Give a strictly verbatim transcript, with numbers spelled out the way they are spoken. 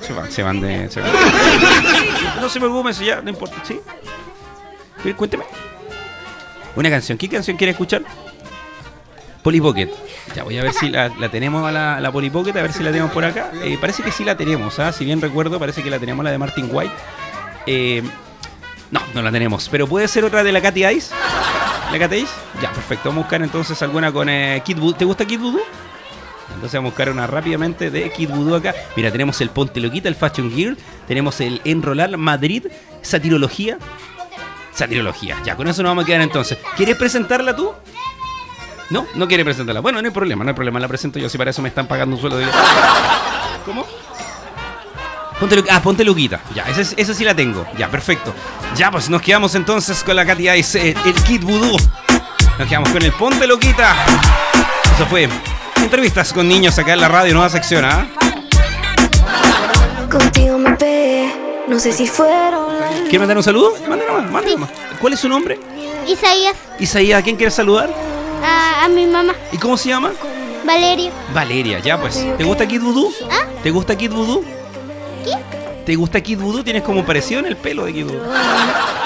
se van, se van de... Se van. No se preocupen, eso ya, no importa, ¿sí? Pero cuénteme. Una canción, ¿qué canción quiere escuchar? Polly Pocket. Ya, voy a ver si la, la tenemos a la, la Polly Pocket, a ver si la tenemos por acá. Eh, parece que sí la tenemos, ¿ah? Si bien recuerdo, parece que la tenemos, la de Martin White. Eh, no, no la tenemos, pero puede ser otra de la Katy Ice. ¿La Katy Ice? Ya, perfecto. Vamos a buscar entonces alguna con eh, Kid Voodoo. ¿Te gusta Kid Voodoo? Entonces vamos a buscar una rápidamente de Kid Voodoo acá. Mira, tenemos el Ponte Loquita, el Fashion Girl. Tenemos el Enrolar Madrid, Satirología. Satirología. Ya, con eso nos vamos a quedar entonces. ¿Quieres presentarla tú? No, no quiere presentarla. Bueno, no hay problema, no hay problema. La presento yo, si para eso me están pagando un sueldo de... ¿Cómo? Ponte Lu... Ah, Ponte Luquita. Ya, esa, esa sí la tengo. Ya, perfecto. Ya, pues nos quedamos entonces con la Katy Ice, el, el Kid Voodoo. Nos quedamos con el Ponte Loquita. Eso fue entrevistas con niños acá en la radio, nueva sección, ¿ah? Contigo me pegué, no sé si fueron. ¿Quieres mandar un saludo? Mándalo más, mándalo más. ¿Cuál es su nombre? Isaías. Isaías, ¿a quién quieres saludar? A, a mi mamá. ¿Y cómo se llama? Valeria. Valeria, ya pues. ¿Te gusta Kid Voodoo? ¿Ah? ¿Te gusta Kid Voodoo? ¿Qué? ¿Te gusta Kid Voodoo? Tienes como parecido en el pelo de Kid Voodoo.